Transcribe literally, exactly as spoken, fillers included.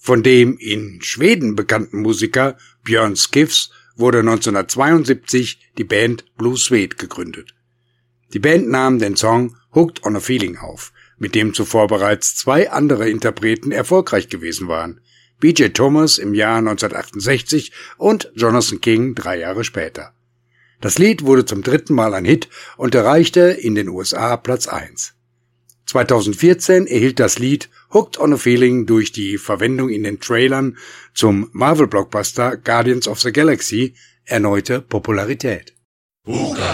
Von dem in Schweden bekannten Musiker Björn Skifs wurde neunzehnhundertzweiundsiebzig die Band Blue Swede gegründet. Die Band nahm den Song Hooked on a Feeling auf, mit dem zuvor bereits zwei andere Interpreten erfolgreich gewesen waren, B J Thomas im Jahr neunzehnhundertachtundsechzig und Jonathan King drei Jahre später. Das Lied wurde zum dritten Mal ein Hit und erreichte in den U S A Platz eins. zweitausendvierzehn erhielt das Lied Hooked on a Feeling durch die Verwendung in den Trailern zum Marvel-Blockbuster Guardians of the Galaxy erneute Popularität.